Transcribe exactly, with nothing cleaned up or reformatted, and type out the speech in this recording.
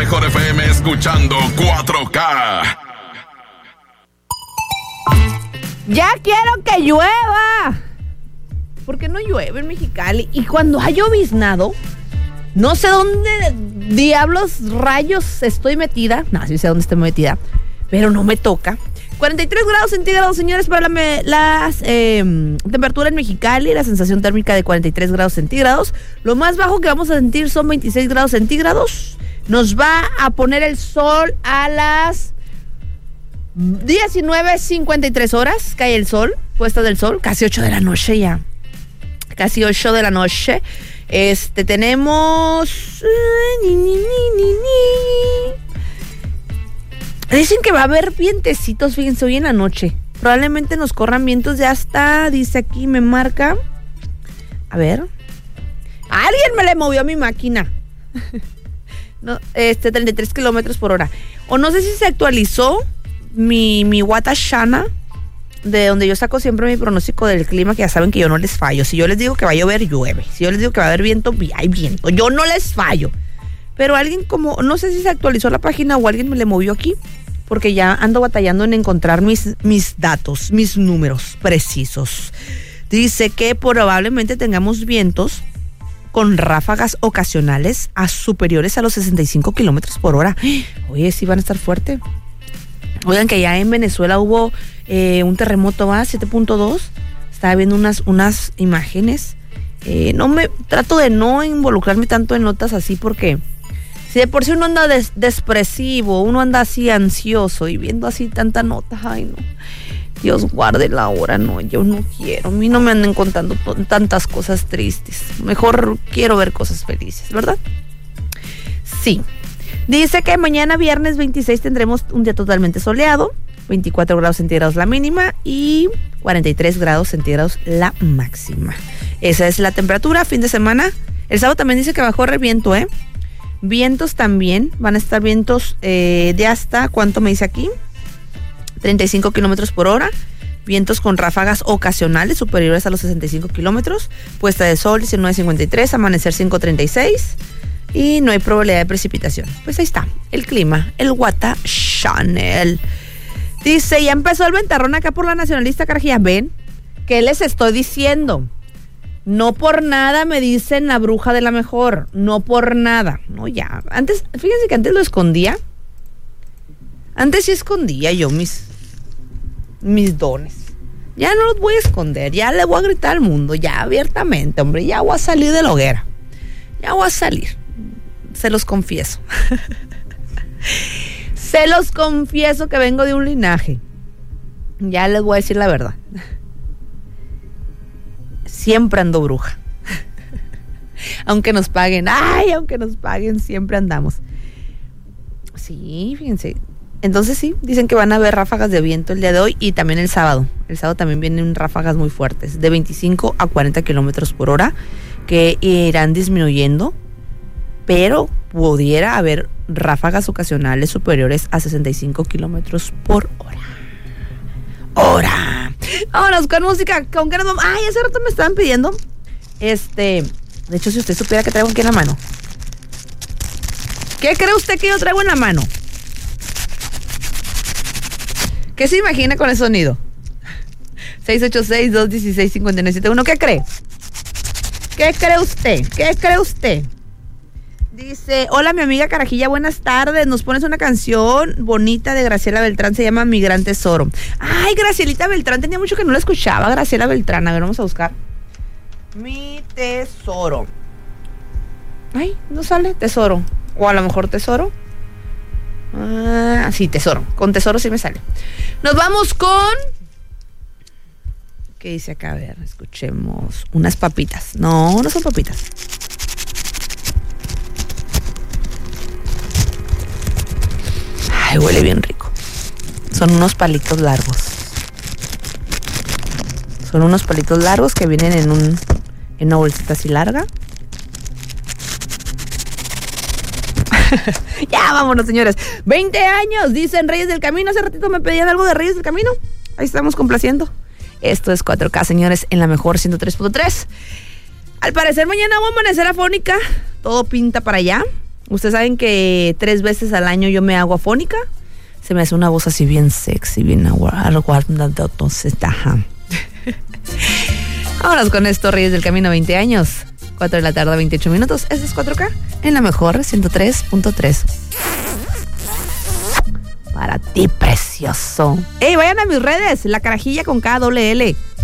mejor F M escuchando cuatro K. Ya quiero que llueva. Porque no llueve en Mexicali. Y cuando ha lloviznado, no sé dónde diablos rayos estoy metida. No, sí sé dónde estoy metida, pero no me toca. cuarenta y tres grados centígrados, señores, para la me, las eh, temperatura en Mexicali. La sensación térmica de cuarenta y tres grados centígrados. Lo más bajo que vamos a sentir son veintiséis grados centígrados. Nos va a poner el sol a las diecinueve cincuenta y tres horas. Cae el sol, puesta del sol, casi ocho de la noche ya. Casi ocho de la noche. Este, tenemos... Dicen que va a haber vientecitos, fíjense, hoy en la noche. Probablemente nos corran vientos de hasta, dice aquí, me marca. A ver. Alguien me le movió a mi máquina. No, este, treinta y tres kilómetros por hora. O no sé si se actualizó mi, mi Watashana, de donde yo saco siempre mi pronóstico del clima, que ya saben que yo no les fallo. Si yo les digo que va a llover, llueve. Si yo les digo que va a haber viento, hay viento. Yo no les fallo. Pero alguien como, no sé si se actualizó la página o alguien me le movió aquí, porque ya ando batallando en encontrar mis, mis datos, mis números precisos. Dice que probablemente tengamos vientos con ráfagas ocasionales a superiores a los sesenta y cinco kilómetros por hora. Oye, sí van a estar fuerte. Oigan, que ya en Venezuela hubo eh, un terremoto, ¿va? siete punto dos. Estaba viendo unas, unas imágenes. Eh, no me trato de no involucrarme tanto en notas así, porque si de por sí uno anda des, depresivo, uno anda así ansioso y viendo así tanta nota, ay no, Dios guarde la hora, no, yo no quiero, a mí no me anden contando t- tantas cosas tristes, mejor quiero ver cosas felices, ¿verdad? Sí. Dice que mañana viernes veintiséis tendremos un día totalmente soleado, veinticuatro grados centígrados la mínima y cuarenta y tres grados centígrados la máxima. Esa es la temperatura, fin de semana. El sábado también dice que va a correr viento, ¿eh? Vientos también, van a estar vientos eh, de hasta, ¿cuánto me dice aquí? treinta y cinco kilómetros por hora. Vientos con ráfagas ocasionales superiores a los sesenta y cinco kilómetros. Puesta de sol diecinueve cincuenta y tres, amanecer cinco treinta y seis. Y no hay probabilidad de precipitación. Pues ahí está, el clima, el Wata Chanel. Dice, ya empezó el ventarrón acá por la Nacionalista, carajillas. ¿Ven? ¿Qué les estoy diciendo? No por nada me dicen la bruja de la mejor. No por nada. No, ya. Antes, fíjense que antes lo escondía. Antes sí escondía yo mis, mis dones. Ya no los voy a esconder. Ya le voy a gritar al mundo. Ya abiertamente, hombre. Ya voy a salir de la hoguera. Ya voy a salir. Se los confieso. Se los confieso que vengo de un linaje. Ya les voy a decir la verdad. Siempre ando bruja. Aunque nos paguen. Ay, aunque nos paguen, siempre andamos. Sí, fíjense. Entonces sí, dicen que van a haber ráfagas de viento el día de hoy y también el sábado. El sábado también vienen ráfagas muy fuertes, de veinticinco a cuarenta kilómetros por hora, que irán disminuyendo, pero pudiera haber ráfagas ocasionales superiores a sesenta y cinco kilómetros por hora. ¡Hora! Vámonos con música. ¿Con qué nos vamos? Ay, hace rato me estaban pidiendo. Este, de hecho, si usted supiera que traigo aquí en la mano. ¿Qué cree usted que yo traigo en la mano? ¿Qué se imagina con el sonido? seis ocho seis, dos uno seis, cinco nueve siete uno. ¿Qué cree? ¿Qué cree usted? ¿Qué cree usted? Dice, hola mi amiga Carajilla, buenas tardes. Nos pones una canción bonita de Graciela Beltrán, se llama Mi Gran Tesoro. Ay, Gracielita Beltrán, tenía mucho que no la escuchaba. Graciela Beltrán, a ver, vamos a buscar. Mi tesoro. Ay, no sale tesoro. O a lo mejor tesoro. Ah, sí, tesoro. Con tesoro sí me sale. Nos vamos con... ¿Qué dice acá? A ver, escuchemos. Unas papitas. No, no son papitas. Ay, huele bien rico. Son unos palitos largos. Son unos palitos largos que vienen en un en una bolsita así larga. Ya, vámonos, señores. veinte años, dicen Reyes del Camino. Hace ratito me pedían algo de Reyes del Camino. Ahí estamos complaciendo. Esto es cuatro K, señores, en la mejor ciento tres punto tres. Al parecer mañana va a amanecer afónica. Todo pinta para allá. Ustedes saben que tres veces al año yo me hago afónica. Se me hace una voz así bien sexy, bien aguardada. Entonces, ajá. Vámonos con esto, Reyes del Camino, veinte años. cuatro de la tarde, veintiocho minutos. Este es cuatro K en la mejor ciento tres punto tres. Para ti, precioso. Ey, vayan a mis redes, La Carajilla con K, doble L.